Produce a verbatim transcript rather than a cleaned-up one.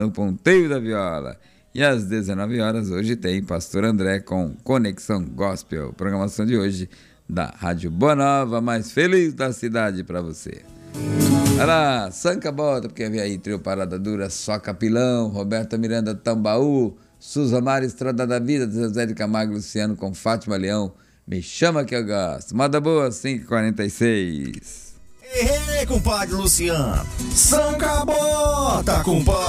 no ponteio da viola. E às dezenove horas hoje tem Pastor André com Conexão Gospel. Programação de hoje da Rádio Boa Nova, mais feliz da cidade para você. Olha lá, Sanca Bota, porque vem aí Trio Parada Dura, Só Capilão, Roberta Miranda Tambaú, Suzamara Estrada da Vida, José de Camargo Luciano com Fátima Leão, Me Chama Que Eu Gosto. Moda boa, cinco e quarenta e seis. Ei, ei, compadre Luciano, Sanca Bota, compadre.